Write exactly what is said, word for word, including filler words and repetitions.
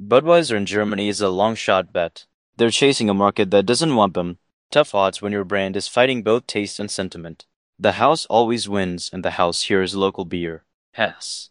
Budweiser in Germany is a long shot bet. They're chasing a market that doesn't want them. Tough odds when your brand is fighting both taste and sentiment. The house always wins, and the house here is local beer. Hess.